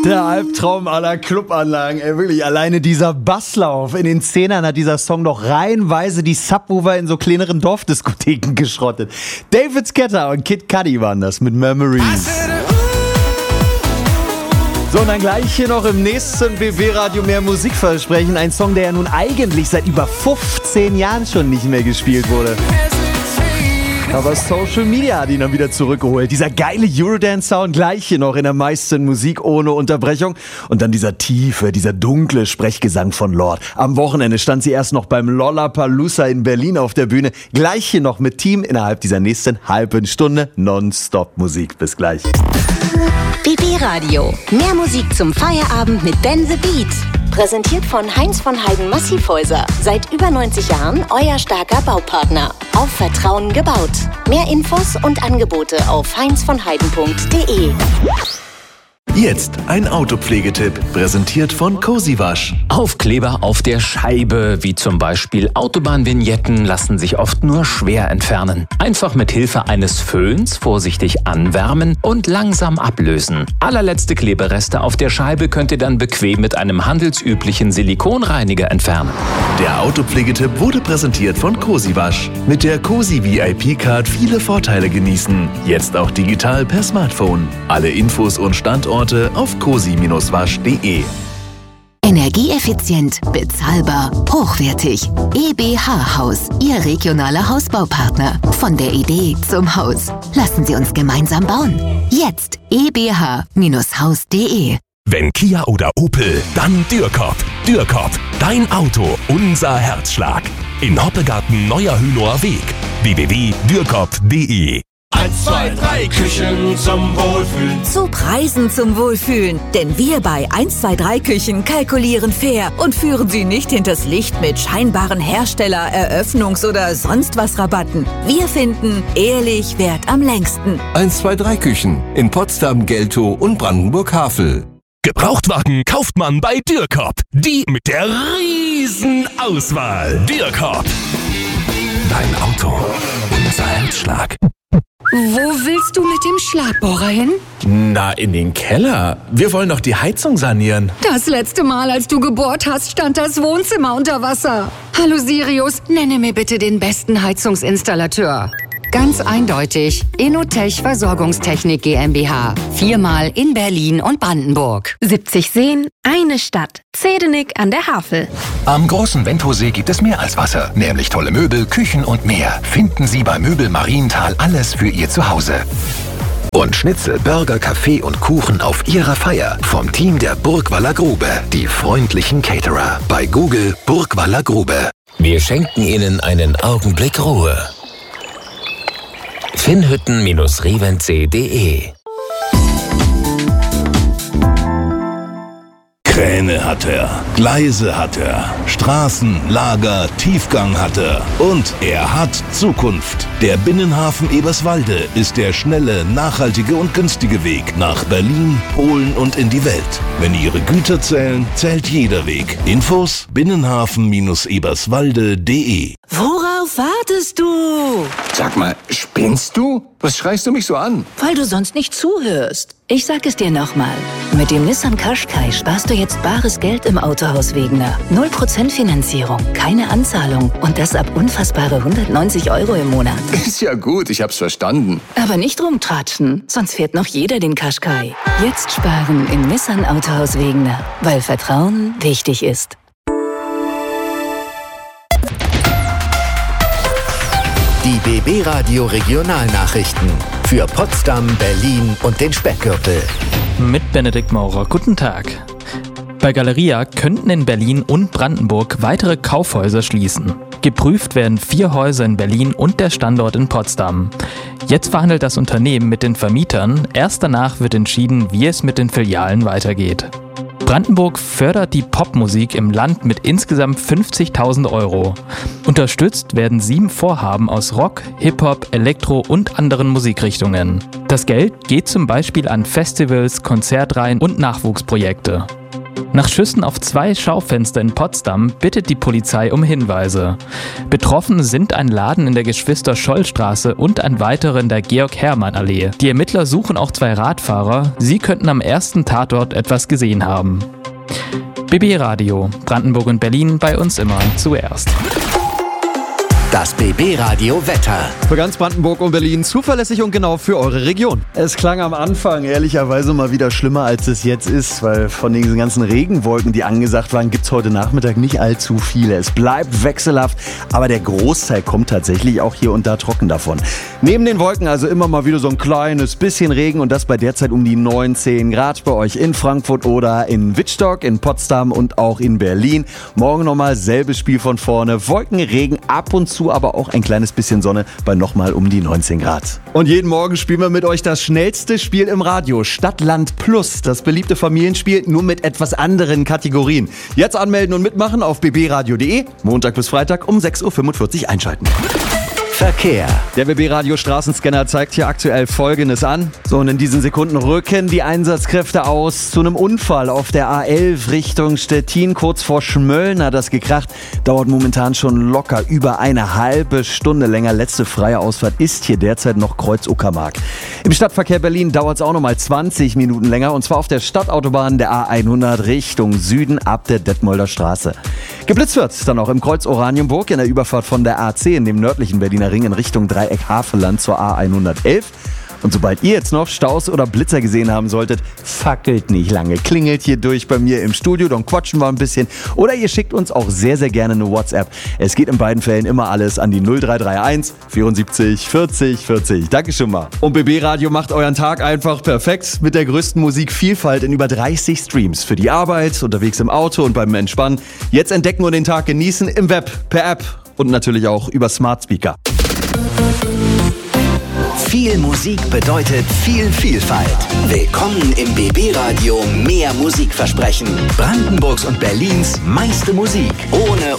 Der Albtraum aller Clubanlagen, ey, wirklich, alleine dieser Basslauf. In den 10ern hat dieser Song doch reihenweise die Subwoofer in so kleineren Dorfdiskotheken geschrottet. David Guetta und Kid Cudi waren das mit Memories. So, und dann gleich hier noch im nächsten BB-Radio mehr Musikversprechen. Ein Song, der ja nun eigentlich seit über 15 Jahren schon nicht mehr gespielt wurde. Aber Social Media hat ihn dann wieder zurückgeholt. Dieser geile Eurodance-Sound gleich hier noch in der meisten Musik ohne Unterbrechung. Und dann dieser tiefe, dieser dunkle Sprechgesang von Lorde. Am Wochenende stand sie erst noch beim Lollapalooza in Berlin auf der Bühne. Gleich hier noch mit Team innerhalb dieser nächsten halben Stunde Nonstop Musik. Bis gleich. BB Radio. Mehr Musik zum Feierabend mit Ben the Beat. Präsentiert von Heinz von Heiden Massivhäuser. Seit über 90 Jahren euer starker Baupartner. Auf Vertrauen gebaut. Mehr Infos und Angebote auf heinzvonheiden.de. Jetzt ein Autopflegetipp, präsentiert von Cozy Wasch. Aufkleber auf der Scheibe, wie zum Beispiel Autobahnvignetten, lassen sich oft nur schwer entfernen. Einfach mit Hilfe eines Föhns vorsichtig anwärmen und langsam ablösen. Allerletzte Klebereste auf der Scheibe könnt ihr dann bequem mit einem handelsüblichen Silikonreiniger entfernen. Der Autopflegetipp wurde präsentiert von Cozy Wasch. Mit der Cozy VIP-Card viele Vorteile genießen. Jetzt auch digital per Smartphone. Alle Infos und Standorte auf cozy-wasch.de. Energieeffizient, bezahlbar, hochwertig. EBH Haus, Ihr regionaler Hausbaupartner. Von der Idee zum Haus. Lassen Sie uns gemeinsam bauen. Jetzt ebh-haus.de. Wenn Kia oder Opel, dann Dürkop. Dürkop, dein Auto, unser Herzschlag. In Hoppegarten Neuer Hünower Weg. www.dürkop.de. 1, 2, 3 Küchen zum Wohlfühlen. Zu Preisen zum Wohlfühlen. Denn wir bei 1, 2, 3 Küchen kalkulieren fair und führen Sie nicht hinters Licht mit scheinbaren Hersteller-, Eröffnungs- oder sonst was Rabatten. Wir finden, ehrlich währt am längsten. 1, 2, 3 Küchen in Potsdam, Geltow und Brandenburg-Havel. Gebrauchtwagen kauft man bei Dürkop. Die mit der riesen Auswahl. Dürkop. Dein Auto, unser Herzschlag. Wo willst du mit dem Schlagbohrer hin? Na, in den Keller. Wir wollen doch die Heizung sanieren. Das letzte Mal, als du gebohrt hast, stand das Wohnzimmer unter Wasser. Hallo Sirius, nenne mir bitte den besten Heizungsinstallateur. Ganz eindeutig, Inotech Versorgungstechnik GmbH. 4-mal in Berlin und Brandenburg. 70 Seen, eine Stadt. Zedenik an der Havel. Am großen Wendhosee gibt es mehr als Wasser, nämlich tolle Möbel, Küchen und mehr. Finden Sie bei Möbel Marienthal alles für Ihr Zuhause. Und Schnitzel, Burger, Kaffee und Kuchen auf Ihrer Feier vom Team der Burgwaller Grube. Die freundlichen Caterer. Bei Google Burgwaller Grube. Wir schenken Ihnen einen Augenblick Ruhe. Finnhütten-reventsee.de. Kräne hat er, Gleise hat er, Straßen, Lager, Tiefgang hat er und er hat Zukunft. Der Binnenhafen Eberswalde ist der schnelle, nachhaltige und günstige Weg nach Berlin, Polen und in die Welt. Wenn Ihre Güter zählen, zählt jeder Weg. Infos binnenhafen-eberswalde.de. Worauf wartest du? Sag mal, spinnst du? Was schreist du mich so an? Weil du sonst nicht zuhörst. Ich sag es dir nochmal. Mit dem Nissan Qashqai sparst du jetzt bares Geld im Autohaus Wegener. 0% Finanzierung, keine Anzahlung und das ab unfassbare 190 € im Monat. Ist ja gut, ich hab's verstanden. Aber nicht rumtratschen, sonst fährt noch jeder den Qashqai. Jetzt sparen im Nissan Autohaus Wegener, weil Vertrauen wichtig ist. Die BB Radio Regionalnachrichten für Potsdam, Berlin und den Speckgürtel. Mit Benedikt Maurer. Guten Tag. Bei Galeria könnten in Berlin und Brandenburg weitere Kaufhäuser schließen. Geprüft werden 4 Häuser in Berlin und der Standort in Potsdam. Jetzt verhandelt das Unternehmen mit den Vermietern. Erst danach wird entschieden, wie es mit den Filialen weitergeht. Brandenburg fördert die Popmusik im Land mit insgesamt 50.000 €. Unterstützt werden 7 Vorhaben aus Rock, Hip-Hop, Elektro und anderen Musikrichtungen. Das Geld geht zum Beispiel an Festivals, Konzertreihen und Nachwuchsprojekte. Nach Schüssen auf 2 Schaufenster in Potsdam bittet die Polizei um Hinweise. Betroffen sind ein Laden in der Geschwister-Scholl-Straße und ein weiterer in der Georg-Hermann-Allee. Die Ermittler suchen auch 2 Radfahrer. Sie könnten am ersten Tatort etwas gesehen haben. BB Radio, Brandenburg und Berlin, bei uns immer zuerst. Das BB Radio Wetter. Für ganz Brandenburg und Berlin zuverlässig und genau für eure Region. Es klang am Anfang ehrlicherweise mal wieder schlimmer, als es jetzt ist, weil von den ganzen Regenwolken, die angesagt waren, gibt es heute Nachmittag nicht allzu viele. Es bleibt wechselhaft, aber der Großteil kommt tatsächlich auch hier und da trocken davon. Neben den Wolken also immer mal wieder so ein kleines bisschen Regen und das bei derzeit um die 19 Grad bei euch in Frankfurt oder in Wittstock, in Potsdam und auch in Berlin. Morgen nochmal selbes Spiel von vorne. Wolken, Regen, ab und zu aber auch ein kleines bisschen Sonne bei nochmal um die 19 Grad. Und jeden Morgen spielen wir mit euch das schnellste Spiel im Radio, Stadt-Land Plus, das beliebte Familienspiel, nur mit etwas anderen Kategorien. Jetzt anmelden und mitmachen auf bbradio.de, Montag bis Freitag um 6.45 Uhr einschalten. Verkehr. Der BB Radio Straßenscanner zeigt hier aktuell Folgendes an. So, und in diesen Sekunden rücken die Einsatzkräfte aus zu einem Unfall auf der A11 Richtung Stettin, kurz vor Schmölln hat das gekracht. Dauert momentan schon locker über eine halbe Stunde länger. Letzte freie Ausfahrt ist hier derzeit noch Kreuz Uckermark. Im Stadtverkehr Berlin dauert es auch nochmal 20 Minuten länger und zwar auf der Stadtautobahn der A100 Richtung Süden ab der Detmolder Straße. Geblitzt wird dann auch im Kreuz Oranienburg in der Überfahrt von der A10, dem nördlichen Berliner Ring in Richtung Dreieck Havelland zur A111. Und sobald ihr jetzt noch Staus oder Blitzer gesehen haben solltet, fackelt nicht lange. Klingelt hier durch bei mir im Studio, dann quatschen wir ein bisschen. Oder ihr schickt uns auch sehr, sehr gerne eine WhatsApp. Es geht in beiden Fällen immer alles an die 0331 74 40 40. Danke schon mal. Und BB Radio macht euren Tag einfach perfekt mit der größten Musikvielfalt in über 30 Streams. Für die Arbeit, unterwegs im Auto und beim Entspannen. Jetzt entdecken und den Tag genießen im Web, per App und natürlich auch über Smart Speaker. Viel Musik bedeutet viel Vielfalt. Willkommen im BB Radio Mehr Musikversprechen. Brandenburgs und Berlins meiste Musik. Ohne